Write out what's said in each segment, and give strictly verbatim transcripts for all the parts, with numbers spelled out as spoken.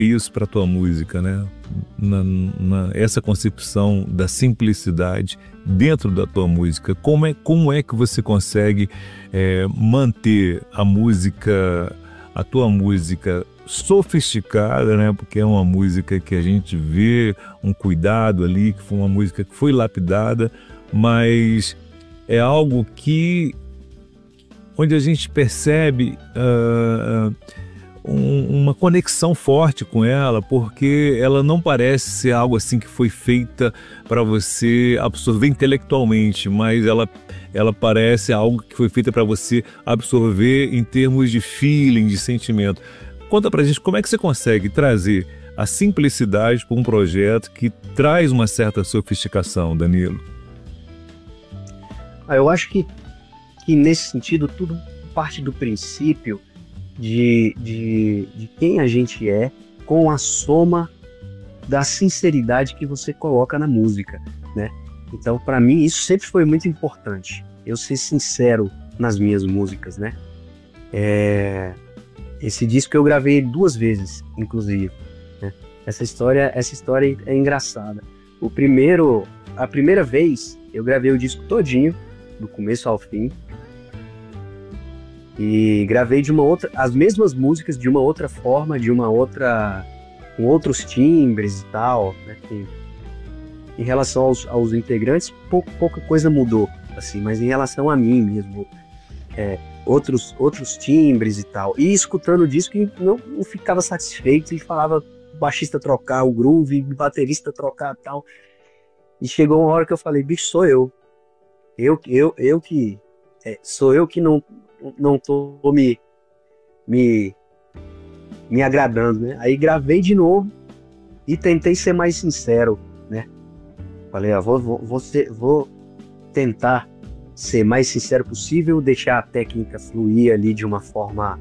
isso para a tua música, né? Na, na, essa concepção da simplicidade dentro da tua música. Como é, como é que você consegue é, manter a música, a tua música sofisticada, né? Porque é uma música que a gente vê um cuidado ali, que foi uma música que foi lapidada, mas é algo que onde a gente percebe uh, um, uma conexão forte com ela, porque ela não parece ser algo assim que foi feita para você absorver intelectualmente, mas ela, ela parece algo que foi feita para você absorver em termos de feeling, de sentimento. Conta pra gente como é que você consegue trazer a simplicidade para um projeto que traz uma certa sofisticação, Danilo. Ah, eu acho que, que nesse sentido tudo parte do princípio de, de, de quem a gente é com a soma da sinceridade que você coloca na música, né? Então, para mim, isso sempre foi muito importante. Eu ser sincero nas minhas músicas, né? É... Esse disco eu gravei duas vezes, inclusive, né? Essa história, essa história é engraçada. O primeiro, a primeira vez, eu gravei o disco todinho, do começo ao fim, e gravei de uma outra, as mesmas músicas de uma outra forma, de uma outra, com outros timbres e tal, né? Em, em relação aos, aos integrantes, pouco, pouca coisa mudou, assim, mas em relação a mim mesmo, é, outros, outros timbres e tal. E escutando o disco, não, não ficava satisfeito e falava o baixista trocar o groove, o baterista trocar e tal. E chegou uma hora que eu falei, bicho, sou eu. Eu, eu, eu que... É, sou eu que não, não tô me, me, me agradando, né? Aí gravei de novo e tentei ser mais sincero, né? Falei, ó, vou, vou, vou, ser, vou tentar ser mais sincero possível, deixar a técnica fluir ali de uma forma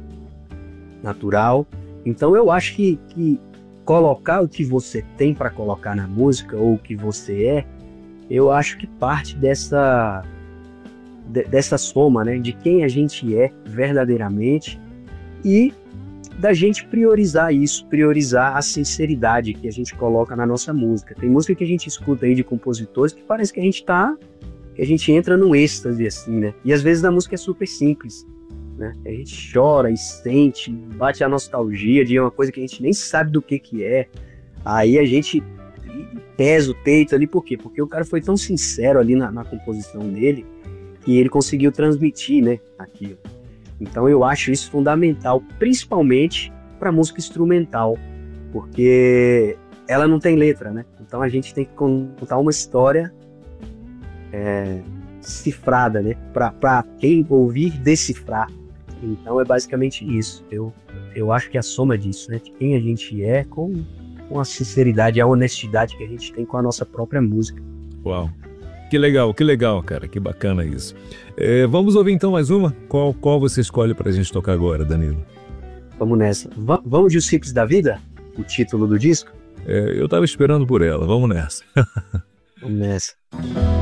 natural. Então eu acho que, que colocar o que você tem para colocar na música, ou o que você é, eu acho que parte dessa, de, dessa soma, né, de quem a gente é verdadeiramente e da gente priorizar isso, priorizar a sinceridade que a gente coloca na nossa música. Tem música que a gente escuta aí de compositores que parece que a gente tá, que a gente entra num êxtase assim, né? E às vezes a música é super simples, né? A gente chora e sente, bate a nostalgia de uma coisa que a gente nem sabe do que que é. Aí a gente pesa o peito ali, por quê? Porque o cara foi tão sincero ali na, na composição dele que ele conseguiu transmitir, né, aquilo. Então eu acho isso fundamental, principalmente para música instrumental, porque ela não tem letra, né? Então a gente tem que contar uma história é, cifrada, né? Para quem ouvir decifrar. Então é basicamente isso. Eu, eu acho que é a soma disso, né? De quem a gente é com, com a sinceridade e a honestidade que a gente tem com a nossa própria música. Uau! Que legal, que legal, cara, que bacana isso. É, vamos ouvir então mais uma? Qual, qual você escolhe pra gente tocar agora, Danilo? Vamos nessa. V vamos de Os Hips da Vida? O título do disco? É, eu tava esperando por ela, vamos nessa. Vamos nessa.